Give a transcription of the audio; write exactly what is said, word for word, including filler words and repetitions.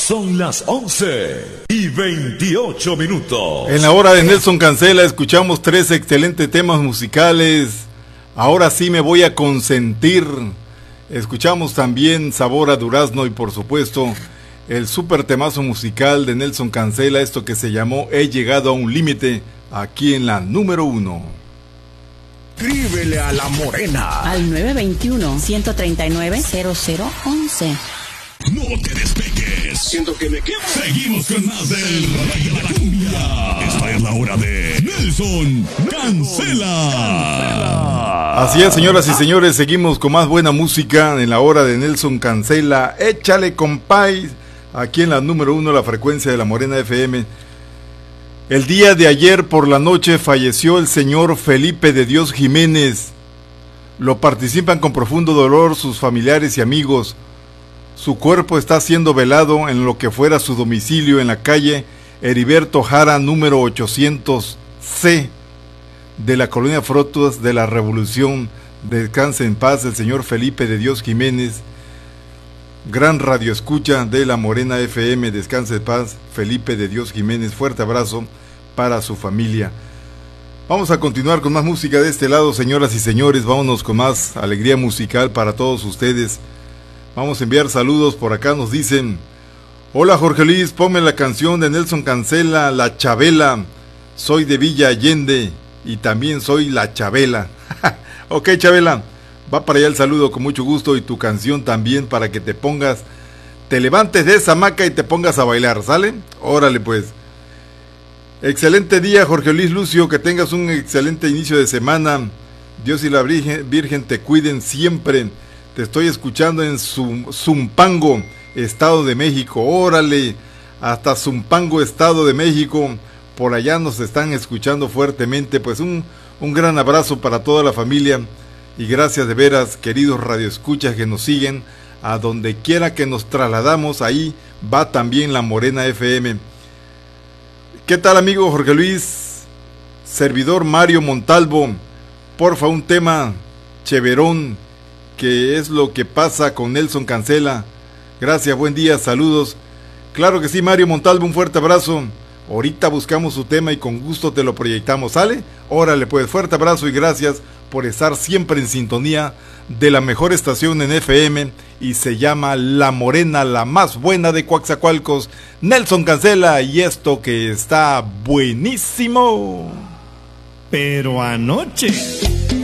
Son las once y veintiocho minutos. En la hora de Nelson Cancela escuchamos tres excelentes temas musicales. Ahora sí me voy a consentir. Escuchamos también Sabor a Durazno y por supuesto el super temazo musical de Nelson Cancela, esto que se llamó He llegado a un límite, aquí en la número uno. Escríbele a La Morena al nueve veintiuno, ciento treinta y nueve, cero cero once. No te despegues. Siento que me quedo. Seguimos con más del Rey de la Cumbia. Esta es la hora de Nelson Cancela. Así es, señoras y señores, seguimos con más buena música en la hora de Nelson Cancela. Échale, compay, aquí en la número uno, la frecuencia de La Morena F M. El día de ayer por la noche falleció el señor Felipe de Dios Jiménez. Lo participan con profundo dolor sus familiares y amigos. Su cuerpo está siendo velado en lo que fuera su domicilio en la calle Heriberto Jara número ochocientos C de la colonia Frutos de la Revolución. Descanse en paz el señor Felipe de Dios Jiménez, gran radioescucha de La Morena F M. Descanse en paz Felipe de Dios Jiménez. Fuerte abrazo para su familia. Vamos a continuar con más música de este lado, señoras y señores. Vámonos con más alegría musical para todos ustedes. Vamos a enviar saludos. Por acá nos dicen: hola Jorge Luis, ponme la canción de Nelson Cancela, La Chabela. Soy de Villa Allende y también soy La Chabela. Ok, Chabela, va para allá el saludo con mucho gusto y tu canción también para que te pongas, te levantes de esa hamaca y te pongas a bailar, ¿sale? Órale pues. Excelente día, Jorge Luis Lucio, que tengas un excelente inicio de semana. Dios y la Virgen, Virgen te cuiden siempre. Te estoy escuchando en Zumpango, Estado de México. Órale, hasta Zumpango, Estado de México. Por allá nos están escuchando fuertemente. Pues un, un gran abrazo para toda la familia. Y gracias de veras, queridos radioescuchas que nos siguen. A donde quiera que nos trasladamos, ahí va también La Morena F M. ¿Qué tal, amigo Jorge Luis? Servidor Mario Montalvo. Porfa, un tema cheverón. ¿Qué es lo que pasa con Nelson Cancela? Gracias, buen día, saludos. Claro que sí, Mario Montalvo, un fuerte abrazo. Ahorita buscamos su tema y con gusto te lo proyectamos, ¿sale? Órale pues, fuerte abrazo y gracias por estar siempre en sintonía de la mejor estación en F M y se llama La Morena, la más buena de Coaxacualcos, Nelson Cancela, y esto que está buenísimo. Pero anoche